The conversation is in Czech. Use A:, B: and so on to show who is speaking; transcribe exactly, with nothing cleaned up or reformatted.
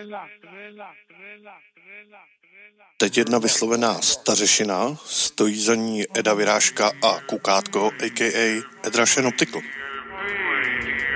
A: Teď jedna vyslovená stařešina, stojí za ní Eda Virážka a Kukátko, a ká a. Edrašen Optical.